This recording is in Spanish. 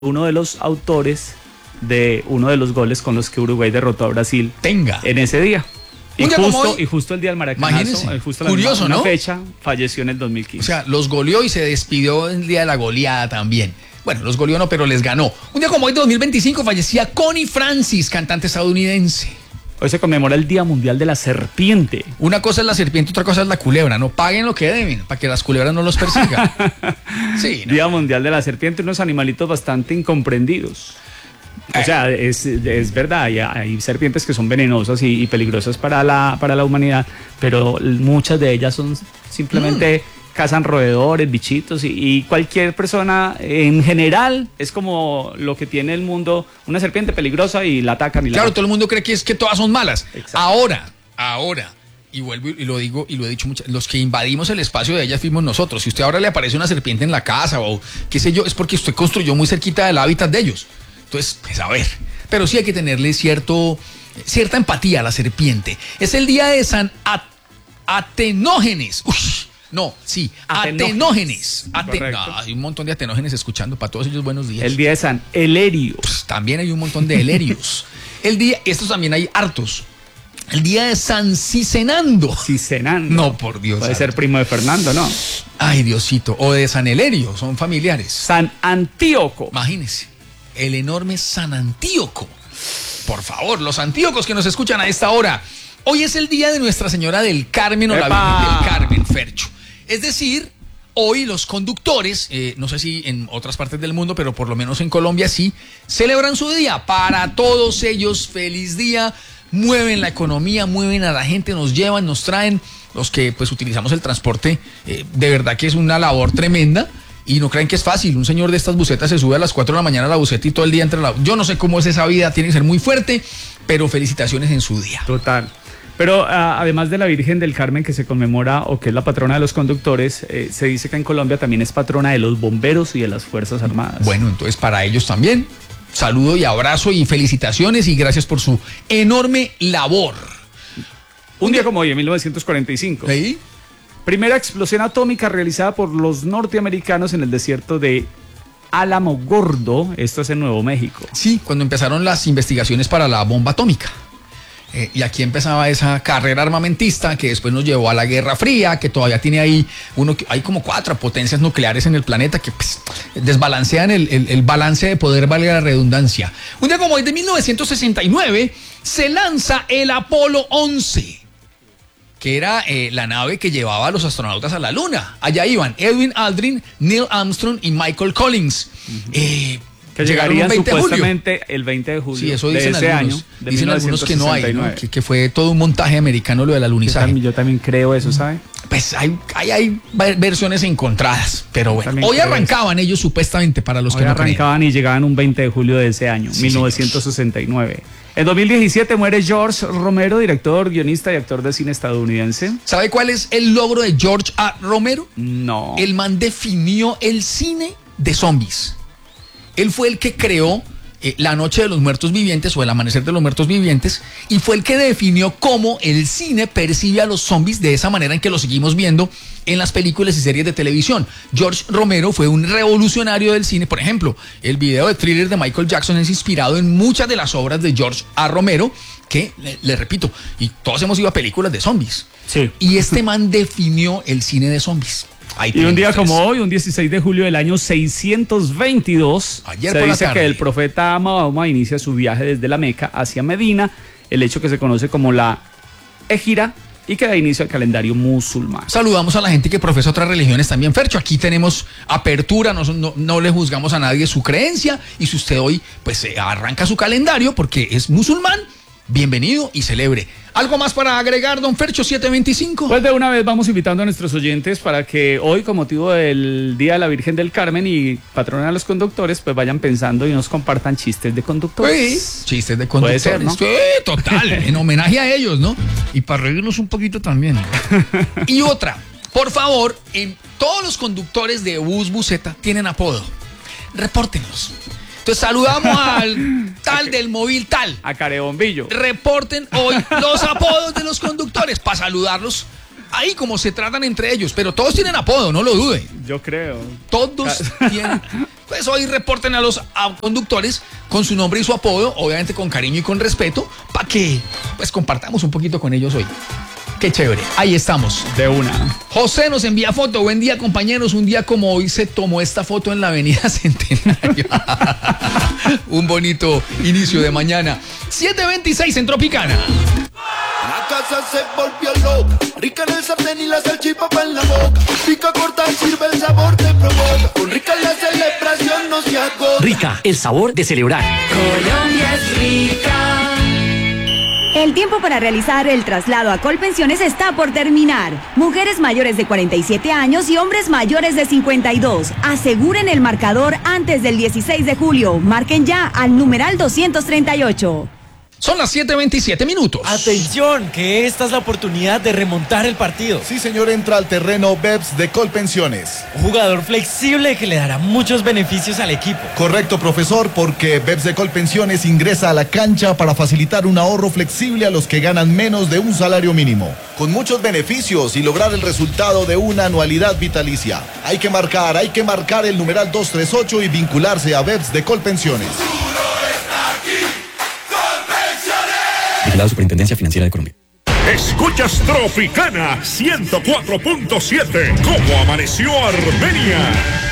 uno de los autores de uno de los goles con los que Uruguay derrotó a Brasil en ese día. Y justo el día del maracanazo, justo curioso, la ¿no? fecha, falleció en el 2015. O sea, los goleó y se despidió el día de la goleada también. Bueno, los goleó no, pero les ganó. Un día como hoy de 2025 fallecía Connie Francis, cantante estadounidense. Hoy se conmemora el Día Mundial de la Serpiente. Una cosa es la serpiente, otra cosa es la culebra. No paguen lo que deben para que las culebras no los persigan. Sí, ¿no? Día Mundial de la Serpiente, unos animalitos bastante incomprendidos. O sea, es verdad, hay serpientes que son venenosas y peligrosas para la humanidad, pero muchas de ellas son simplemente cazan roedores, bichitos y cualquier persona en general es como lo que tiene el mundo, una serpiente peligrosa y la atacan. Claro, todo el mundo cree que todas son malas. Exacto. Ahora, y vuelvo y lo digo y lo he dicho muchas, los que invadimos el espacio de ellas fuimos nosotros. Si usted ahora le aparece una serpiente en la casa o qué sé yo, es porque usted construyó muy cerquita del hábitat de ellos. Entonces, pues a ver, pero sí hay que tenerle cierta empatía a la serpiente. Es el día de San Atenógenes. Atenógenes. Hay un montón de atenógenes escuchando, para todos ellos buenos días. El día de San Elerios. También hay un montón de Elerios. Estos también hay hartos. El día de San Cicenando. Cicenando. No, por Dios. Puede ser primo de Fernando, ¿no? Ay, Diosito. O de San Elerio, son familiares. San Antíoco. Imagínense. El enorme San Antíoco. Por favor, los antíocos que nos escuchan a esta hora. Hoy es el día de Nuestra Señora del Carmen o la Virgen del Carmen, Fercho. Es decir, hoy los conductores, no sé si en otras partes del mundo, pero por lo menos en Colombia sí, celebran su día. Para todos ellos, feliz día. Mueven la economía, mueven a la gente, nos llevan, nos traen. Los que pues utilizamos el transporte, de verdad que es una labor tremenda. Y no crean que es fácil, un señor de estas busetas se sube a las 4 de la mañana a la buseta y todo el día entra yo no sé cómo es esa vida, tiene que ser muy fuerte, pero felicitaciones en su día. Total. Pero además de la Virgen del Carmen que se conmemora o que es la patrona de los conductores, se dice que en Colombia también es patrona de los bomberos y de las Fuerzas Armadas. Bueno, entonces para ellos también, saludo y abrazo y felicitaciones y gracias por su enorme labor. Un día como hoy, en 1945. ¿Sí? Primera explosión atómica realizada por los norteamericanos en el desierto de Álamo Gordo, esto es en Nuevo México. Sí, cuando empezaron las investigaciones para la bomba atómica. Y aquí empezaba esa carrera armamentista que después nos llevó a la Guerra Fría, que todavía tiene ahí hay como 4 potencias nucleares en el planeta que pues, desbalancean el balance de poder, valga la redundancia. Un día como hoy de 1969 se lanza el Apolo 11. Que era la nave que llevaba a los astronautas a la Luna. Allá iban Edwin Aldrin, Neil Armstrong y Michael Collins. Que llegarían supuestamente el 20 de julio sí, eso dicen de ese algunos, año. De dicen algunos que no hay, ¿no? Que fue todo un montaje americano lo del alunizaje. Yo también creo eso, ¿sabe? Pues hay versiones encontradas, pero bueno. Hoy arrancaban ellos supuestamente para los que no arrancaban creen. Y llegaban un 20 de julio de ese año, 1969. Señor. En 2017 muere George Romero, director, guionista y actor de cine estadounidense. ¿Sabe cuál es el logro de George A. Romero? No. El man definió el cine de zombies. Él fue el que creó La Noche de los Muertos Vivientes o El Amanecer de los Muertos Vivientes y fue el que definió cómo el cine percibe a los zombies de esa manera en que lo seguimos viendo en las películas y series de televisión. George Romero fue un revolucionario del cine. Por ejemplo, el video de Thriller de Michael Jackson es inspirado en muchas de las obras de George A. Romero que, le repito, y todos hemos ido a películas de zombies. Sí. Y este man definió el cine de zombies. Y un día como hoy, un 16 de julio del año 622, ayer se dice que el profeta Mahoma inicia su viaje desde la Meca hacia Medina, el hecho que se conoce como la Égira y que da inicio al calendario musulmán. Saludamos a la gente que profesa otras religiones también, Fercho. Aquí tenemos apertura, no le juzgamos a nadie su creencia y si usted hoy pues arranca su calendario porque es musulmán, bienvenido y celebre. ¿Algo más para agregar, don Fercho 725? Pues de una vez vamos invitando a nuestros oyentes para que hoy, con motivo del Día de la Virgen del Carmen y patrona de los conductores, pues vayan pensando y nos compartan chistes de conductores. Sí, chistes de conductores. Puede ser, ¿no? Sí, total, en homenaje a ellos, ¿no? Y para reírnos un poquito también. Y otra, por favor, todos los conductores de bus, buseta, tienen apodo. Repórtenos. Entonces saludamos al tal del móvil tal. A Carebombillo. Reporten hoy los apodos de los conductores para saludarlos ahí como se tratan entre ellos, pero todos tienen apodo, no lo duden. Yo creo. Todos tienen. Pues hoy reporten a los conductores con su nombre y su apodo, obviamente con cariño y con respeto, para que pues compartamos un poquito con ellos hoy. Qué chévere, ahí estamos. De una. José nos envía foto. Buen día, compañeros. Un día como hoy se tomó esta foto en la Avenida Centenario. Un bonito inicio de mañana. 7:26 en Tropicana. La casa se volvió loca, rica en el sartén y la salchipapa en la boca. Pica, corta, sirve, el sabor te provoca. Con Rica la celebración no se agota. Rica, el sabor de celebrar. Colombia es rica. El tiempo para realizar el traslado a Colpensiones está por terminar. Mujeres mayores de 47 años y hombres mayores de 52. Aseguren el marcador antes del 16 de julio. Marquen ya al numeral 238. Son las 7:27 minutos. Atención, que esta es la oportunidad de remontar el partido. Sí, señor, entra al terreno BEPS de Colpensiones. Un jugador flexible que le dará muchos beneficios al equipo. Correcto, profesor, porque BEPS de Colpensiones ingresa a la cancha para facilitar un ahorro flexible a los que ganan menos de un salario mínimo. Con muchos beneficios y lograr el resultado de una anualidad vitalicia. Hay que marcar el numeral 238 y vincularse a BEPS de Colpensiones. La Superintendencia Financiera de Colombia. Escuchas Tropicana 104.7. ¿Cómo amaneció Armenia?